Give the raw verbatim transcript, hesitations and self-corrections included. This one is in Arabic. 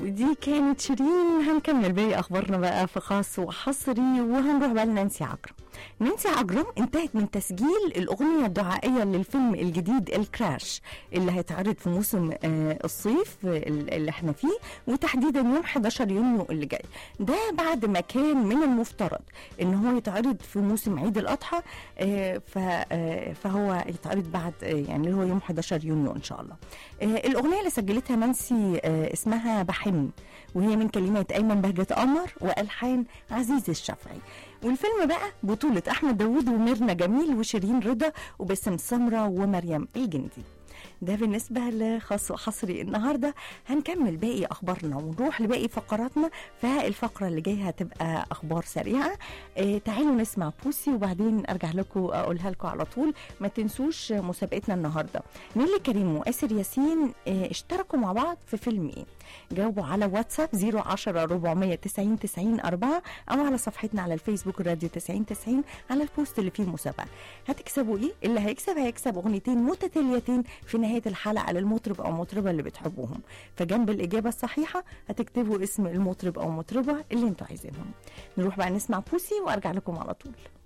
ودي كانت شيرين. هنكمل باقي اخبارنا بقى في خاص وحصري، وهنروح بقى لنانسي عجرم. نانسي عجرم انتهت من تسجيل الاغنيه الدعائيه للفيلم الجديد الكراش اللي هيتعرض في موسم آه الصيف اللي احنا فيه، وتحديدا يوم حداشر يونيو اللي جاي. ده بعد ما كان من المفترض ان هو يتعرض في موسم عيد الاضحى، آه آه فهو يتعرض بعد آه يعني اللي هو يوم حداشر يونيو ان شاء الله. آه الاغنيه اللي سجلتها نانسي آه اسمها بحن، وهي من كلمات ايمن بهجت قمر والحان عزيز الشافعي. والفيلم بقى بطولة أحمد داوود وميرنا جميل وشيرين رضا وباسم سمرة ومريم الجندي. ده بالنسبة لخاص وحصري النهاردة. هنكمل باقي أخبارنا ونروح لباقي فقراتنا. فالفقرة اللي جاية هتبقى أخبار سريعة. اه تعالوا نسمع بوسي وبعدين أرجع لكم أقولها لكم على طول. ما تنسوش مسابقتنا النهاردة. نيلي كريم وآسر ياسين اه اشتركوا مع بعض في فيلم إيه؟ جاوبوا على واتساب صفر عشرة أربعمية تسعين تسعين أربعة أو على صفحتنا على الفيسبوك راديو تسعين تسعين على البوست اللي فيه المسابقة. هتكسبوا إيه؟ اللي هيكسب هيكسب أغنيتين متتاليتين في نهاية الحلقة للمطرب أو مطربة اللي بتحبوهم. فجنب الإجابة الصحيحة هتكتبوا اسم المطرب أو مطربة اللي انتوا عايزينهم. نروح بقى نسمع بوسي وأرجع لكم على طول.